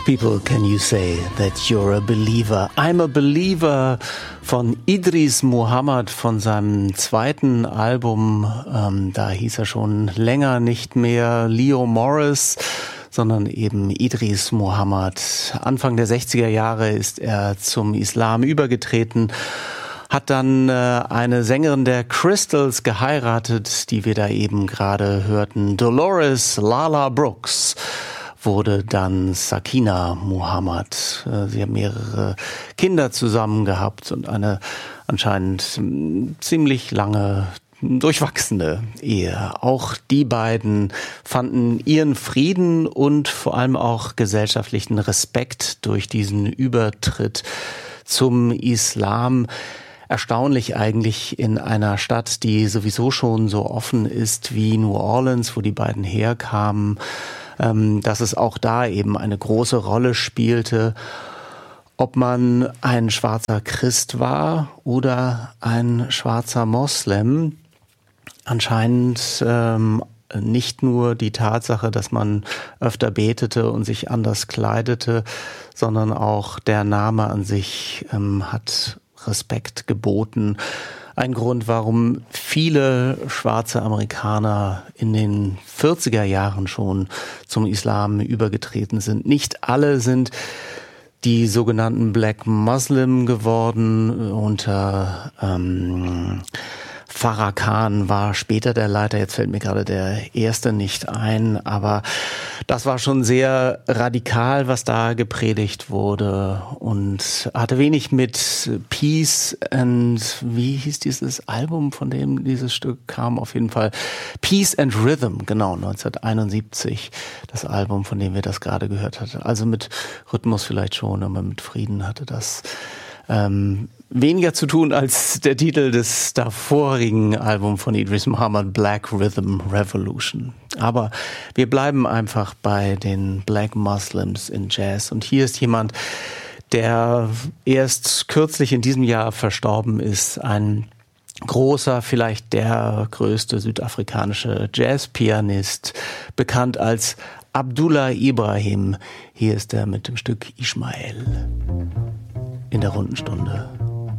People, can you say that you're a believer? I'm a believer von Idris Muhammad von seinem zweiten Album. Da hieß er schon länger nicht mehr Leo Morris, sondern eben Idris Muhammad. Anfang der 60er Jahre ist er zum Islam übergetreten, hat dann eine Sängerin der Crystals geheiratet, die wir da eben gerade hörten, Dolores Lala Brooks. Wurde dann Sakina Muhammad. Sie haben mehrere Kinder zusammen gehabt und eine anscheinend ziemlich lange durchwachsene Ehe. Auch die beiden fanden ihren Frieden und vor allem auch gesellschaftlichen Respekt durch diesen Übertritt zum Islam. Erstaunlich eigentlich in einer Stadt, die sowieso schon so offen ist wie New Orleans, wo die beiden herkamen, dass es auch da eben eine große Rolle spielte, ob man ein schwarzer Christ war oder ein schwarzer Moslem. Anscheinend nicht nur die Tatsache, dass man öfter betete und sich anders kleidete, sondern auch der Name an sich hat Respekt geboten. Ein Grund, warum viele schwarze Amerikaner in den 40er Jahren schon zum Islam übergetreten sind. Nicht alle sind die sogenannten Black Muslim geworden. Unter Farrakhan war später der Leiter, jetzt fällt mir gerade der erste nicht ein, aber das war schon sehr radikal, was da gepredigt wurde und hatte wenig mit Peace and, wie hieß dieses Album, von dem dieses Stück kam, auf jeden Fall Peace and Rhythm, genau, 1971, das Album, von dem wir das gerade gehört hatten. Also mit Rhythmus vielleicht schon, aber mit Frieden hatte das weniger zu tun als der Titel des davorigen Albums von Idris Muhammad, Black Rhythm Revolution. Aber wir bleiben einfach bei den Black Muslims in Jazz. Und hier ist jemand, der erst kürzlich in diesem Jahr verstorben ist, ein großer, vielleicht der größte südafrikanische Jazzpianist, bekannt als Abdullah Ibrahim. Hier ist er mit dem Stück Ismael in der Runden Stunde.